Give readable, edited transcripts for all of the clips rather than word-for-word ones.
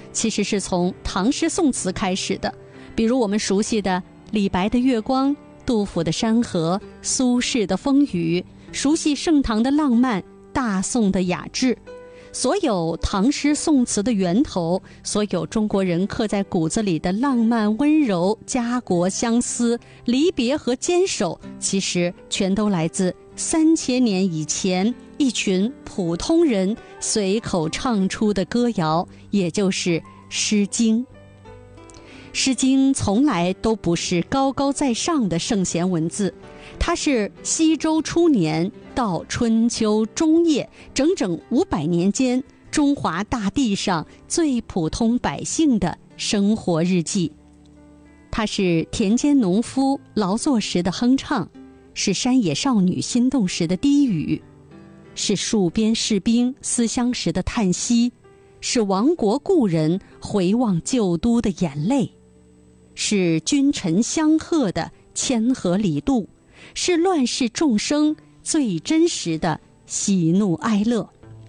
其实是从唐诗宋词开始的，比如我们熟悉的李白的月光、杜甫的山河、苏轼的风雨，熟悉盛唐的浪漫、大宋的雅致。所有唐诗宋词的源头，所有中国人刻在骨子里的浪漫温柔、家国相思、离别和坚守，其实全都来自3000年以前一群普通人随口唱出的歌谣，也就是《诗经》。《诗经》从来都不是高高在上的圣贤文字，它是西周初年到春秋中叶整整500年间中华大地上最普通百姓的生活日记。它是田间农夫劳作时的哼唱，是山野少女心动时的低语，是戍边士兵思乡时的叹息，是亡国故人回望旧都的眼泪，是君臣相和的谦和礼度，是乱世众生最真实的喜怒哀乐。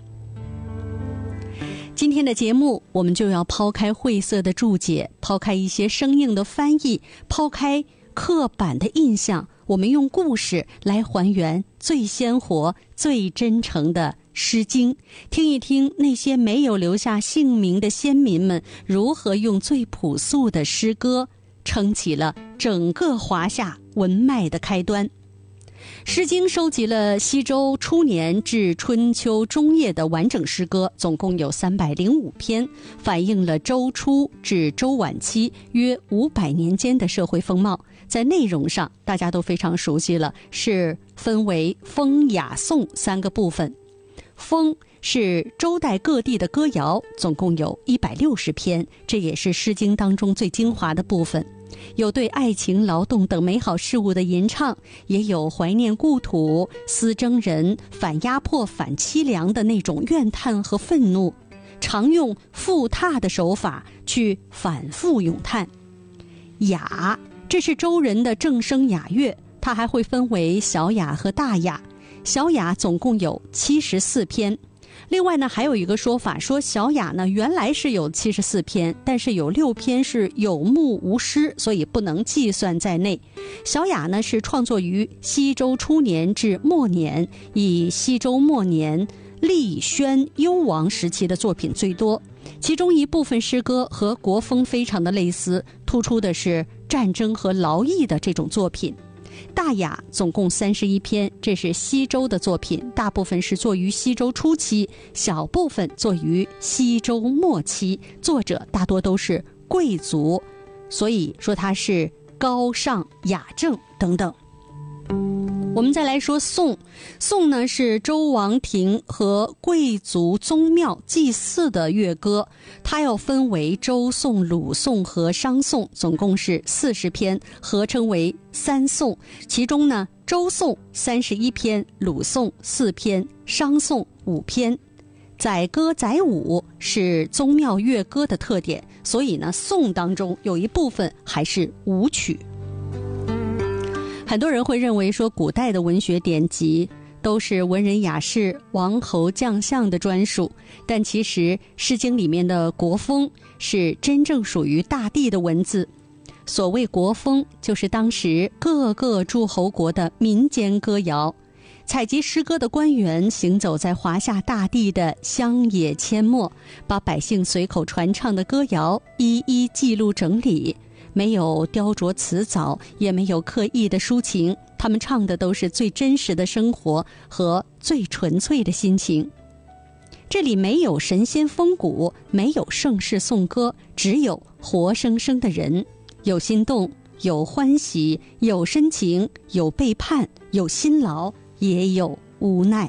今天的节目，我们就要抛开晦涩的注解，抛开一些生硬的翻译，抛开刻板的印象，我们用故事来还原最鲜活、最真诚的《诗经》，听一听那些没有留下姓名的先民们如何用最朴素的诗歌撑起了整个华夏文脉的开端。《诗经》收集了西周初年至春秋中叶的完整诗歌，总共有305篇，反映了周初至周晚期约500年间的社会风貌。在内容上，大家都非常熟悉了，是分为风、雅、颂3个部分。风是周代各地的歌谣，总共有160篇，这也是《诗经》当中最精华的部分。有对爱情、劳动等美好事物的吟唱，也有怀念故土、思征人、反压迫、反凄凉的那种怨叹和愤怒，常用复沓的手法去反复咏叹。雅，这是周人的正声雅乐，它还会分为小雅和大雅。小雅总共有74篇。另外呢，还有一个说法说小雅呢原来是有74篇，但是有6篇是有目无诗，所以不能计算在内。小雅呢是创作于西周初年至末年，以西周末年厉宣幽王时期的作品最多，其中一部分诗歌和国风非常的类似，突出的是战争和劳役的这种作品。大雅总共31篇，这是西周的作品，大部分是作于西周初期，小部分作于西周末期，作者大多都是贵族，所以说它是高尚雅正等等。我们再来说颂，颂呢是周王庭和贵族宗庙祭祀的乐歌，它要分为周颂、鲁颂和商颂，总共是40篇，合称为3颂。其中呢，周颂31篇，鲁颂4篇，商颂5篇。载歌载舞是宗庙乐歌的特点，所以呢，颂当中有一部分还是舞曲。很多人会认为说古代的文学典籍都是文人雅士、王侯将相的专属，但其实《诗经》里面的国风是真正属于大地的文字。所谓国风，就是当时各个诸侯国的民间歌谣。采集诗歌的官员行走在华夏大地的乡野阡陌，把百姓随口传唱的歌谣一一记录整理，没有雕琢辞藻，也没有刻意的抒情，他们唱的都是最真实的生活和最纯粹的心情。这里没有神仙风骨，没有盛世颂歌，只有活生生的人，有心动，有欢喜，有深情，有背叛，有辛劳，也有无奈。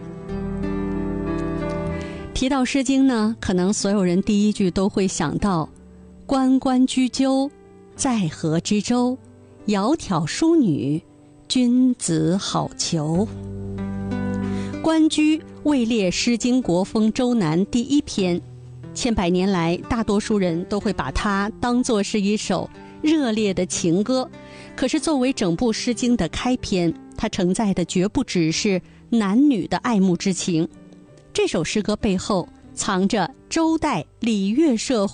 提到《诗经》呢，可能所有人第一句都会想到关关雎鸠，在河之洲，窈窕淑女，君子好逑。关雎位列《诗经》国风周南第1篇，千百年来大多数人都会把它当作是一首热烈的情歌，可是作为整部《诗经》的开篇，它承载的绝不只是男女的爱慕之情。这首诗歌背后藏着周代礼乐社会